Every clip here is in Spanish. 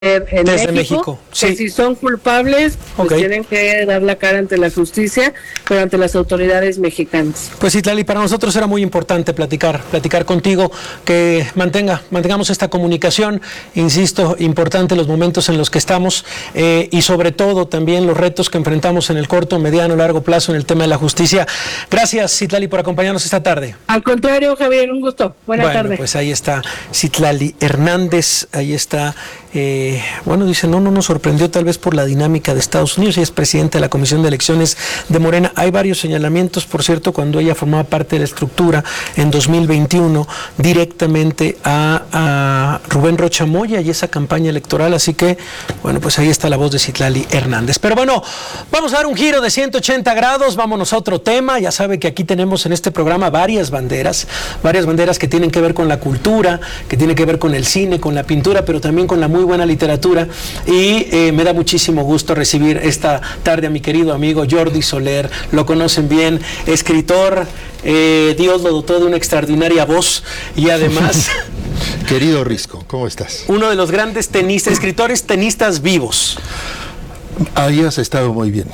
en Desde México, sí. Que si son culpables, pues tienen que dar la cara ante la justicia, pero ante las autoridades mexicanas. Pues Citlali, para nosotros era muy importante platicar contigo, que mantengamos esta comunicación, insisto, importante los momentos en los que estamos y sobre todo también los retos que enfrentamos en el corto, mediano, largo plazo en el tema de la justicia. Gracias, Citlali, por acompañarnos esta tarde. Al contrario, Javier, un gusto. Buenas tardes. Pues ahí está Citlali Hernández, ahí está. Dice, no nos sorprendió tal vez por la dinámica de Estados Unidos. Ella es presidenta de la Comisión de Elecciones de Morena. Hay varios señalamientos, por cierto, cuando ella formaba parte de la estructura en 2021, directamente a Rubén Rocha Moya y esa campaña electoral. Así que, pues ahí está la voz de Citlali Hernández. Pero vamos a dar un giro de 180 grados, vámonos a otro tema. Ya sabe que aquí tenemos en este programa varias banderas que tienen que ver con la cultura, que tienen que ver con el cine, con la pintura, pero también con la muy buena literatura, y me da muchísimo gusto recibir esta tarde a mi querido amigo Jordi Soler. Lo conocen bien, escritor, Dios lo dotó de una extraordinaria voz y además querido Risco, ¿cómo estás? Uno de los grandes escritores tenistas vivos. Ahí has estado muy bien.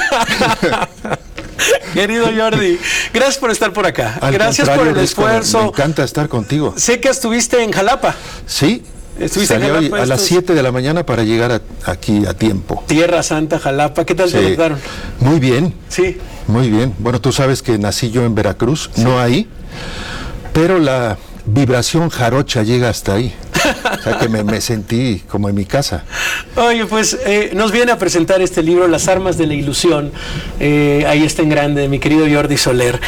Querido Jordi, gracias por estar por acá. Gracias por el esfuerzo. Me encanta estar contigo. Sé que estuviste en Jalapa. Sí. Salí hoy a las 7 de la mañana para llegar aquí a tiempo. Tierra Santa, Jalapa, ¿qué tal te trataron? Muy bien. Sí. Muy bien. Bueno, tú sabes que nací yo en Veracruz, sí. No ahí, pero la vibración jarocha llega hasta ahí. O sea que me sentí como en mi casa. Oye, pues nos viene a presentar este libro, Las armas de la ilusión. Ahí está en grande, mi querido Jordi Soler.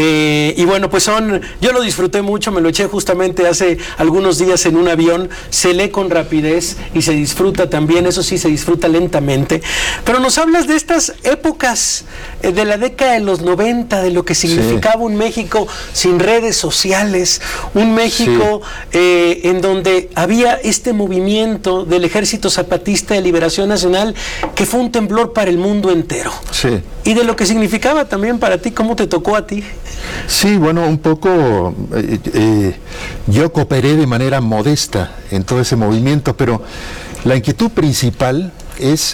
Yo lo disfruté mucho, me lo eché justamente hace algunos días en un avión. Se lee con rapidez y se disfruta también, eso sí, se disfruta lentamente. Pero nos hablas de estas épocas de la década de los 90, de lo que significaba un México sin redes sociales, un México en donde había este movimiento del Ejército Zapatista de Liberación Nacional que fue un temblor para el mundo entero. Sí. Y de lo que significaba también para ti, ¿cómo te tocó a ti? Sí, un poco yo cooperé de manera modesta en todo ese movimiento, pero la inquietud principal es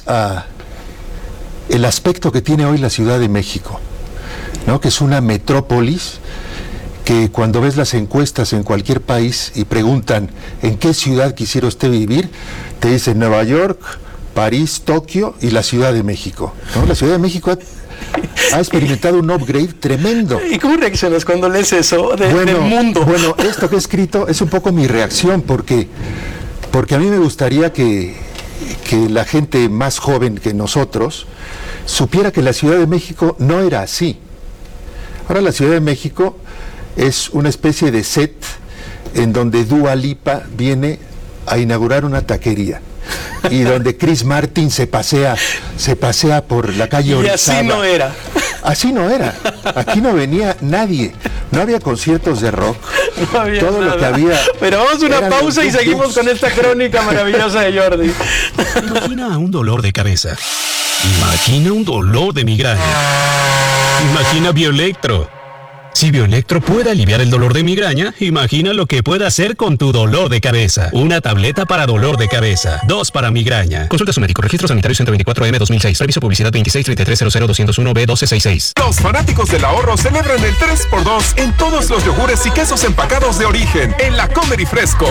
el aspecto que tiene hoy la Ciudad de México, ¿no? Que es una metrópolis que cuando ves las encuestas en cualquier país y preguntan ¿en qué ciudad quisiera usted vivir? Te dicen Nueva York, París, Tokio y la Ciudad de México, ¿no? La Ciudad de México ha experimentado un upgrade tremendo. ¿Y cómo reaccionas cuando lees eso del mundo? Bueno, esto que he escrito es un poco mi reacción porque a mí me gustaría que la gente más joven que nosotros supiera que la Ciudad de México no era así. Ahora la Ciudad de México es una especie de set en donde Dua Lipa viene a inaugurar una taquería y donde Chris Martin se pasea por la calle Orizaba. Y así no era. Así no era. Aquí no venía nadie. No había conciertos de rock. No había todo nada. Lo que había. Pero vamos a una pausa y seguimos con esta crónica maravillosa de Jordi. Imagina un dolor de cabeza. Imagina un dolor de migraña. Imagina Bioelectro. Si Bioelectro puede aliviar el dolor de migraña, imagina lo que puede hacer con tu dolor de cabeza. Una tableta para dolor de cabeza, 2 para migraña. Consulta a su médico. Registro sanitario 124M 2006. Previso publicidad 2633000201B1266. Los fanáticos del ahorro celebran el 3x2 en todos los yogures y quesos empacados de origen en La Comer y Fresco.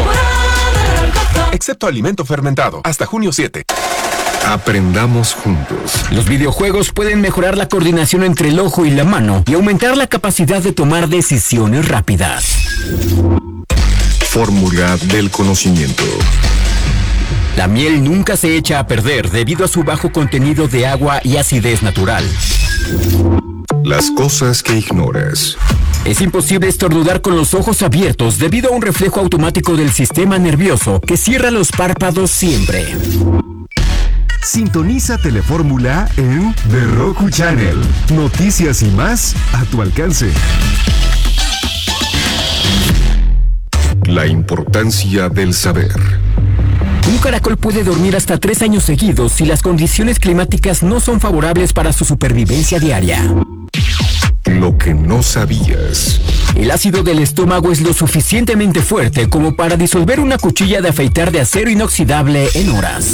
Excepto alimento fermentado. Hasta junio 7. Aprendamos juntos. Los videojuegos pueden mejorar la coordinación entre el ojo y la mano y aumentar la capacidad de tomar decisiones rápidas. Fórmula del conocimiento. La miel nunca se echa a perder debido a su bajo contenido de agua y acidez natural. Las cosas que ignoras. Es imposible estornudar con los ojos abiertos debido a un reflejo automático del sistema nervioso que cierra los párpados siempre. Sintoniza Telefórmula en The Roku Channel. Noticias y más a tu alcance. La importancia del saber. Un caracol puede dormir hasta 3 años seguidos si las condiciones climáticas no son favorables para su supervivencia diaria. Lo que no sabías. El ácido del estómago es lo suficientemente fuerte como para disolver una cuchilla de afeitar de acero inoxidable en horas.